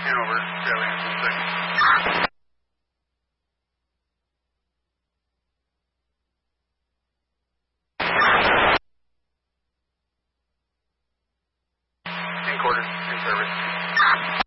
over, Charlie Anderson 6. In quarters, in service.